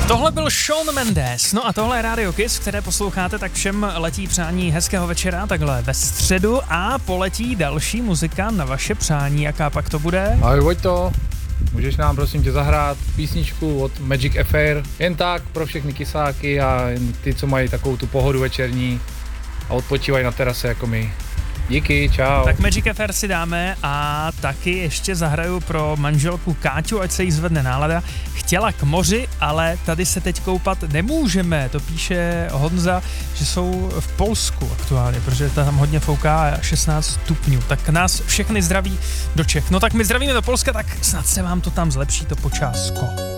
Tohle byl Shawn Mendes, no a tohle je Radio Kiss, které posloucháte, tak všem letí přání hezkého večera, takhle ve středu a poletí další muzika na vaše přání, jaká pak to bude? Ahoj Vojto, můžeš nám prosím tě zahrát písničku od Magic Affair, jen tak pro všechny kysáky a jen ty, co mají takovou tu pohodu večerní a odpočívají na terase jako my. Díky, čau. Tak Magic Affair si dáme a taky ještě zahraju pro manželku Káťu, ať se jí zvedne nálada. Chtěla k moři, ale tady se teď koupat nemůžeme, to píše Honza, že jsou v Polsku aktuálně, protože tam hodně fouká 16 stupňů. Tak nás všechny zdraví do Čech. No tak my zdravíme do Polska, tak snad se vám to tam zlepší, to počásko.